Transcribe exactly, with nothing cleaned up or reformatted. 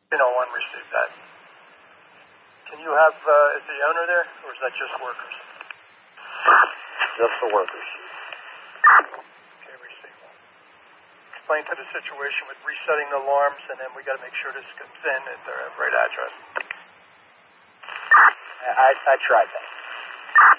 No one received that. Can you have, uh, is the owner there, or is that just workers? Just the workers. Okay, receive. Explain to the situation with resetting the alarms, and then we got to make sure this comes in at the right address. I, I tried that.